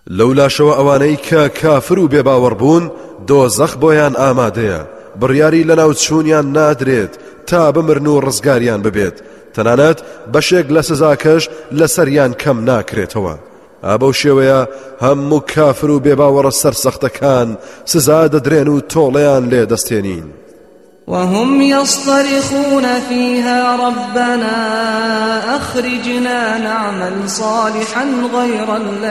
لولا شو ئەوانەی کە کافر و بێباوەڕ بوون دۆزەخ بۆیان ئامادەیە بڕیاری لەناو چوونیان نادرێت تا بمرن و ڕزگاریان ببێت تەنانەت بەشێک لە سزاکەش لەسەریان کەم ناکرێتەوە ئابەو شێوەیە هەموو کافر و بێباوەڕە سەرسەختەکان سزا دەدرێن و تۆڵەیان لێ دەستێنین وهم يصطرخون فيها ربنا أخرجنا نعمل صالحا غير